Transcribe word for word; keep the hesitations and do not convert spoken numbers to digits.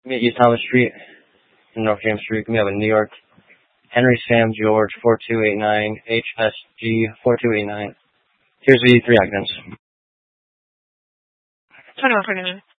Meet you Thomas Street in North James Street. We have a New York. Henry Sam George four two eight nine H S G four two eight nine. Here's the three occupants. twenty-one forty-nine.